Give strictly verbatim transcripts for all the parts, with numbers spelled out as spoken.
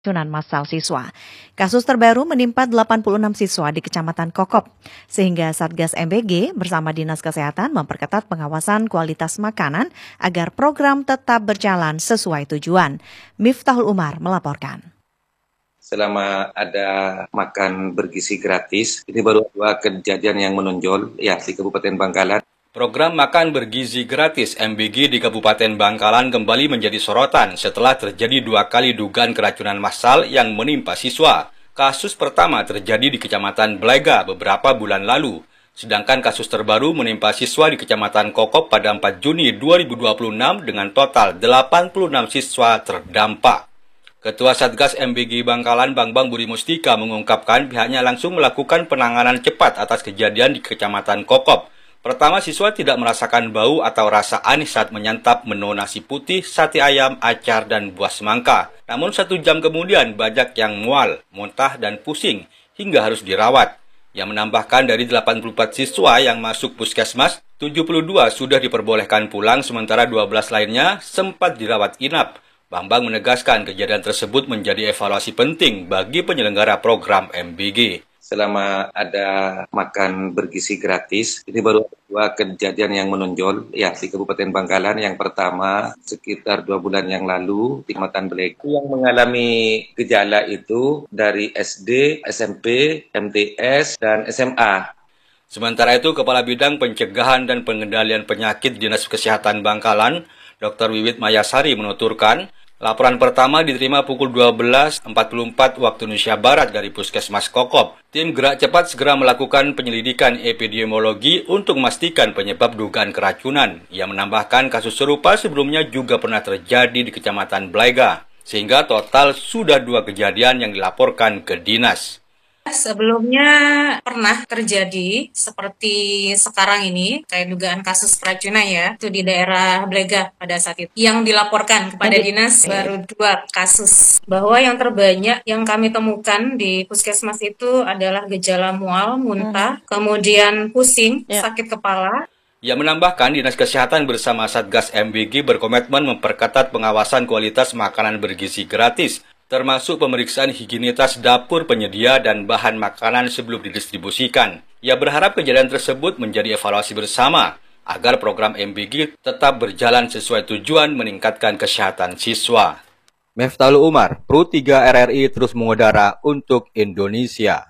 keracunan massal siswa. Kasus terbaru menimpa delapan puluh enam siswa di Kecamatan Kokop, sehingga Satgas M B G bersama Dinas Kesehatan memperketat pengawasan kualitas makanan agar program tetap berjalan sesuai tujuan. Miftahul Umar melaporkan. Selama ada makan bergizi gratis, ini baru dua kejadian yang menonjol ya di Kabupaten Bangkalan. Program makan bergizi gratis M B G di Kabupaten Bangkalan kembali menjadi sorotan setelah terjadi dua kali dugaan keracunan massal yang menimpa siswa. Kasus pertama terjadi di Kecamatan Blega beberapa bulan lalu, sedangkan kasus terbaru menimpa siswa di Kecamatan Kokop pada empat Juni dua ribu dua puluh enam dengan total delapan puluh enam siswa terdampak. Ketua Satgas M B G Bangkalan Bambang Budi Mustika mengungkapkan pihaknya langsung melakukan penanganan cepat atas kejadian di Kecamatan Kokop. Pertama, siswa tidak merasakan bau atau rasa anis saat menyantap menu nasi putih, sate ayam, acar, dan buah semangka. Namun satu jam kemudian banyak yang mual, muntah, dan pusing hingga harus dirawat. Yang menambahkan dari delapan puluh empat siswa yang masuk puskesmas, tujuh puluh dua sudah diperbolehkan pulang, sementara dua belas lainnya sempat dirawat inap. Bambang menegaskan kejadian tersebut menjadi evaluasi penting bagi penyelenggara program M B G. Selama ada makan bergizi gratis, ini baru dua kejadian yang menonjol ya di Kabupaten Bangkalan. Yang pertama sekitar dua bulan yang lalu di Kecamatan Blega yang mengalami gejala itu dari S D, S M P, M T S, dan S M A. Sementara itu, Kepala Bidang Pencegahan dan Pengendalian Penyakit Dinas Kesehatan Bangkalan, Doktor Wiwit Mayasari menuturkan, laporan pertama diterima pukul dua belas empat puluh empat waktu Indonesia Barat dari Puskesmas Kokop. Tim gerak cepat segera melakukan penyelidikan epidemiologi untuk memastikan penyebab dugaan keracunan. Ia menambahkan kasus serupa sebelumnya juga pernah terjadi di Kecamatan Blega, sehingga total sudah dua kejadian yang dilaporkan ke dinas. Sebelumnya pernah terjadi seperti sekarang ini, kayak dugaan kasus keracunan ya, itu di daerah Blega pada saat itu. Yang dilaporkan kepada dinas baru dua kasus. Bahwa yang terbanyak yang kami temukan di puskesmas itu adalah gejala mual, muntah, hmm. kemudian pusing, ya. sakit kepala. Ia menambahkan Dinas Kesehatan bersama Satgas M B G berkomitmen memperketat pengawasan kualitas makanan bergizi gratis, termasuk pemeriksaan higienitas dapur penyedia dan bahan makanan sebelum didistribusikan. Ia berharap kejadian tersebut menjadi evaluasi bersama agar program M B G tetap berjalan sesuai tujuan meningkatkan kesehatan siswa. Miftahul Umar, Pro tiga R R I terus mengudara untuk Indonesia.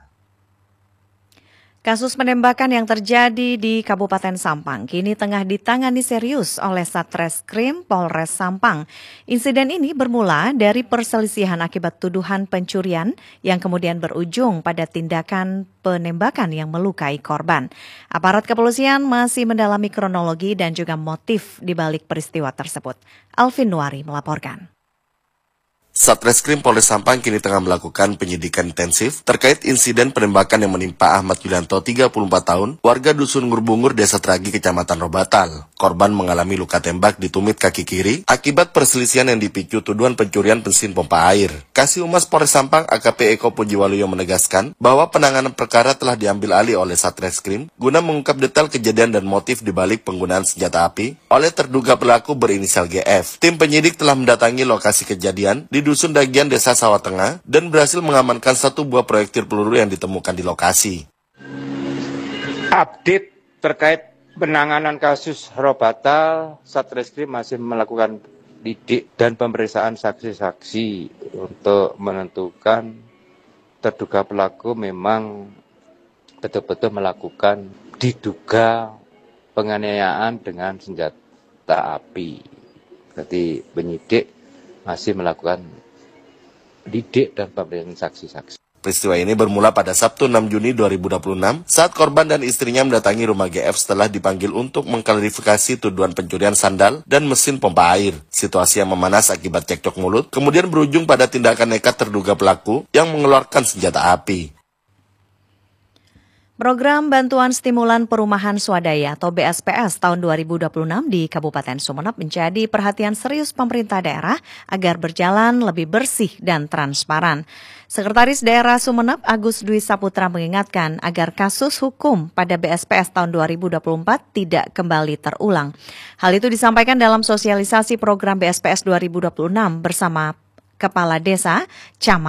Kasus penembakan yang terjadi di Kabupaten Sampang kini tengah ditangani serius oleh Satreskrim Polres Sampang. Insiden ini bermula dari perselisihan akibat tuduhan pencurian yang kemudian berujung pada tindakan penembakan yang melukai korban. Aparat kepolisian masih mendalami kronologi dan juga motif di balik peristiwa tersebut. Alvin Nuari melaporkan. Satreskrim Polres Sampang kini tengah melakukan penyidikan intensif terkait insiden penembakan yang menimpa Ahmad Yulianto, tiga puluh empat tahun, warga Dusun Ngurbungur, Desa Tragi, Kecamatan Robatal. Korban mengalami luka tembak di tumit kaki kiri akibat perselisihan yang dipicu tuduhan pencurian mesin pompa air. Kasih Humas Polres Sampang A K P Eko Pujiwaluyo menegaskan bahwa penanganan perkara telah diambil alih oleh Satreskrim guna mengungkap detail kejadian dan motif di balik penggunaan senjata api oleh terduga pelaku berinisial G F. Tim penyidik telah mendatangi lokasi kejadian di Dusun Dagian, Desa Sawah Tengah, dan berhasil mengamankan satu buah proyektil peluru yang ditemukan di lokasi. Update terkait penanganan kasus Robatal, Satreskrim masih melakukan lidik dan pemeriksaan saksi-saksi untuk menentukan terduga pelaku memang betul-betul melakukan diduga penganiayaan dengan senjata api. Jadi penyidik masih melakukan lidik dan pemeriksaan saksi-saksi. Peristiwa ini bermula pada Sabtu enam Juni dua ribu dua puluh enam saat korban dan istrinya mendatangi rumah G F setelah dipanggil untuk mengklarifikasi tuduhan pencurian sandal dan mesin pompa air. Situasi yang memanas akibat cekcok mulut kemudian berujung pada tindakan nekat terduga pelaku yang mengeluarkan senjata api. Program Bantuan Stimulan Perumahan Swadaya atau B S P S tahun dua ribu dua puluh enam di Kabupaten Sumeneb menjadi perhatian serius pemerintah daerah agar berjalan lebih bersih dan transparan. Sekretaris Daerah Sumeneb Agus Dwi Saputra mengingatkan agar kasus hukum pada B S P S tahun dua ribu dua puluh empat tidak kembali terulang. Hal itu disampaikan dalam sosialisasi program B S P S dua ribu dua puluh enam bersama kepala desa, camat,